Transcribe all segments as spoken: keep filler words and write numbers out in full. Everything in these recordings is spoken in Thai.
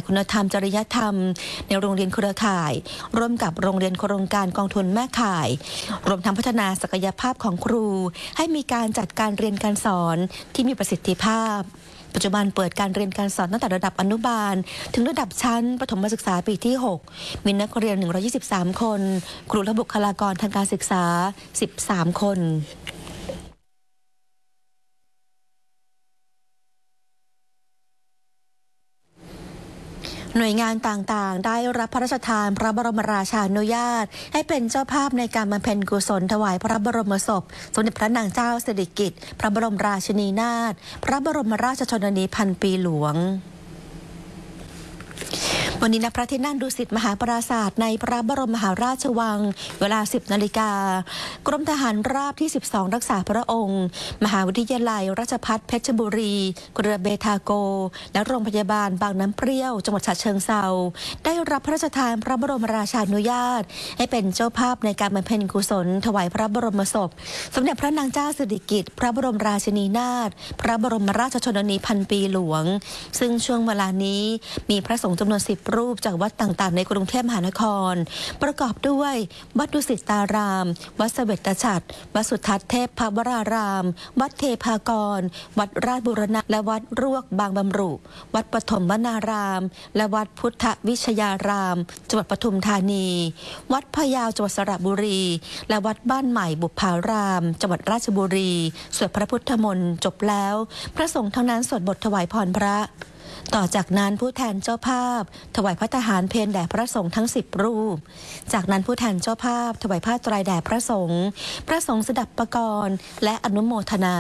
คุณธรรมจริยธรรมในโรงเรียนเครือข่ายร่วมกับโรงเรียนโครงการกองทุนแม่ข่ายรวมทั้งพัฒนาศักยภาพของครูให้มีการจัดการเรียนการสอนที่มีประสิทธิภาพปัจจุบันเปิดการเรียนการสอนตั้งแต่ระดับอนุบาลถึงระดับชั้นประถมศึกษาปีที่หกมีนักเรียนหนึ่งร้อยยี่สิบสามคนครูและบุคลากรทางการศึกษาสิบสามคนหน่วยงานต่างๆได้รับพระราชทานพระบรมราชานุญาตให้เป็นเจ้าภาพในการบำเพ็ญกุศลถวายพระบรมศพสมเด็จพระนางเจ้าสิริกิติ์พระบรมราชินีนาถพระบรมราชชนนีพันปีหลวงวันนี้ณพระที่นั่งดุสิตมหาปราสาทในพระบรมมหาราชวังเวลา สิบนาฬิกากรมทหารราบที่ สิบสอง รักษาพระองค์มหาวิทยาลัยราชภัฏเพชรบุรีเครือเบทาโกและโรงพยาบาลบางน้ำเปรี้ยวจังหวัดฉะเชิงเทราได้รับพระราชทานพระบรมราชานุญาตให้เป็นเจ้าภาพในการบำเพ็ญกุศลถวายพระบรมศพสมเด็จพระนางเจ้าสิริกิติ์พระบรมราชินีนาถพระบรมราชชนนีพันปีหลวงซึ่งช่วงเวลานี้มีพระสงฆ์จำนวนสิบรูปจากวัดต่างๆในกรุงเทพมหานครประกอบด้วยวัดดุสิตารามวัดเสวตฉัตรวัดสุทัศน์เทพวรารามวัดเทพากรวัดราชบูรณะและวัดรวกบางบำรุวัดปฐมวนารามและวัดพุทธวิชยารามจังหวัดปทุมธานีวัดพะเยาจังหวัดสระบุรีและวัดบ้านใหม่บุพารามจังหวัดราชบุรีสวดพระพุทธมนต์จบแล้วพระสงฆ์ทั้งนั้นสวดบทถวายพรพระต่อจากนั้นผู้แทนเจ้าภาพถวายพระทหารเพลแด่พระสงฆ์ทั้งสิบรูปจากนั้นผู้แทนเจ้าภาพถวายผ้าไตรแด่พระสงฆ์พระสงฆ์สดับปกรณ์และอนุโมทนา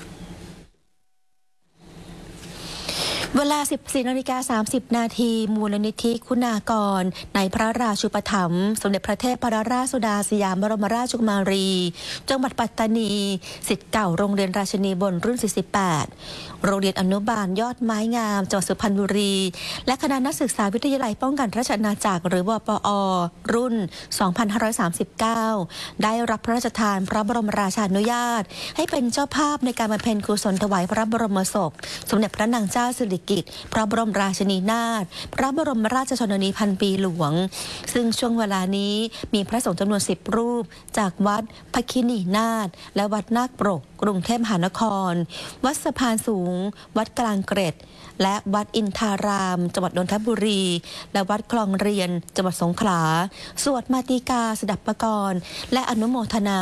เวลา สิบสี่นาฬิกาสามสิบนาทีมูลนิธิคุณากรในพระราชูปถัมภ์สมเด็จพระเทพรัตนราชสุดาสยามบรมราชกุมารีจังหวัดปัตตานีศิษย์เก่าโรงเรียนราชินีบนรุ่นสี่สิบแปดโรงเรียนอนุบาลยอดไม้งามจังหวัดสุพรรณบุรีและคณะนักศึกษาวิทยาลัยป้องกันราชอาณาจักรหรือวปอรุ่นสองพันห้าร้อยสามสิบเก้าได้รับพระราชทานพระบรมราชานุญาตให้เป็นเจ้าภาพในการบำเพ็ญกุศลถวายพระบรมศพสมเด็จพระนางเจ้าสิริกิติ์พระบรมราชินีนาถพระบรมราชชนนีพันปีหลวงซึ่งช่วงเวลานี้มีพระสงฆ์จำนวนสิบรูปจากวัดพระคินีนาถและวัดนาคปรกกรุงเทพมหานครวัดสะพานสูงวัดกลางเกร็ดและวัดอินทารามจังหวัดนนทบุรีและวัดคลองเรียนจังหวัดสงขลาสวดมาติกาสดับปกรณ์และอนุโมทนา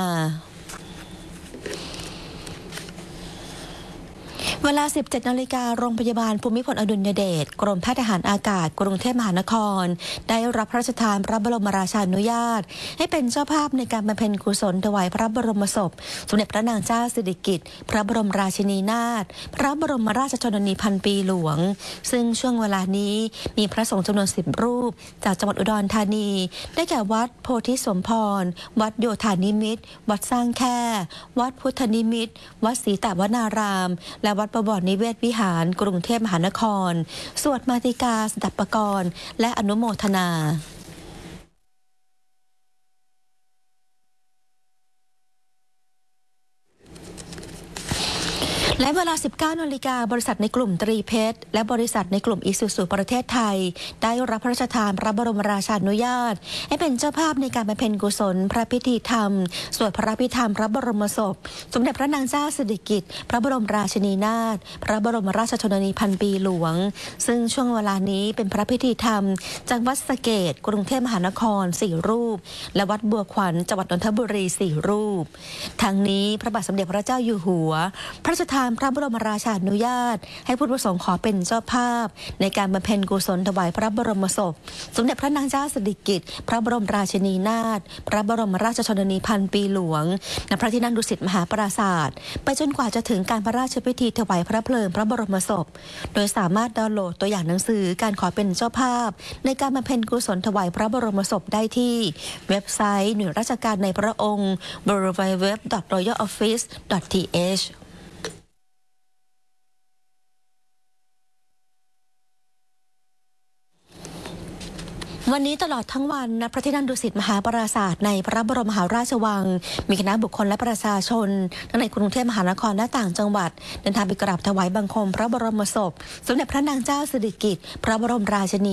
เวลา สิบเจ็ดนาฬิกาโรงพยาบาลภูมิพลอดุลยเดชกรมแพทย์ทหารอากาศกรุงเทพมหานครได้รับพระราชทานพระบรมราชานุญาตให้เป็นเจ้าภาพในการบำเพ็ญกุศลถวายพระบรมศพสมเด็จพระนางเจ้าสิริกิติ์พระบรมราชินีนาถพระบรมราชชนนีพันปีหลวงซึ่งช่วงเวลานี้มีพระสงฆ์จำนวนสิบรูปจากจังหวัดอุดรธานีได้แก่วัดโพธิสมพรวัดโยธานิมิตรวัดสร้างแค่วัดพุทธนิมิตรวัดศรีตวนารามและวัดประบรนิเวศวิหารกรุงเทพมหานครสวดมาติกาสดับปกรณ์และอนุโมทนาและเวลา สิบเก้านาฬิกาบริษัทในกลุ่มตรีเพชรและบริษัทในกลุ่มอิซูซุประเทศไทยได้รับพระราชทานพระบรมราชานุญาตให้เป็นเจ้าภาพในการบำเพ็ญกุศลพระพิธีธรรมสวดพระพิธรรมพระบรมศพสมเด็จพระนางเจ้าสิริกิติ์พระบรมราชินีนาถพระบรมราชชนนีพันปีหลวงซึ่งช่วงเวลานี้เป็นพระพิธีธรรมจากวัดสะเกษกรุงเทพมหานครสี่รูปและวัดบัวขวัญจังหวัดนนทบุรีสี่รูปทั้งนี้พระบาทสมเด็จพระเจ้าอยู่หัวพระราชทานพระบรมราชานุญาตให้ผู้ประสงค์ขอเป็นเจ้าภาพในการบำเพ็ญกุศลถวายพระบรมศพสมเด็จพระนางเจ้าสิริกิติ์พระบรมราชินีนาถพระบรมราชชนนีพันปีหลวงณพระที่นั่งดุสิตมหาปราสาทไปจนกว่าจะถึงการพระราชพิธีถวายพระเพลิงพระบรมศพโดยสามารถดาวน์โหลดตัวอย่างหนังสือการขอเป็นเจ้าภาพในการบำเพ็ญกุศลถวายพระบรมศพได้ที่เว็บไซต์หน่วยราชการในพระองค์ ดับเบิลยู ดับเบิลยู ดับเบิลยู ดอท รอยัลออฟฟิศ ดอท ที เอชวันนี้ตลอดทั้งวันณพระที่นั่งดุสิตมหาปราสาทในพระบรมมหาราชวังมีคณะบุคคลและประชาชนทั้งในกรุงเทพมหานครและต่างจังหวัดเดินทางไปกราบถวายบังคมพระบรมศพสมเด็จพระนางเจ้าสิริกิติ์พระบรมราชินี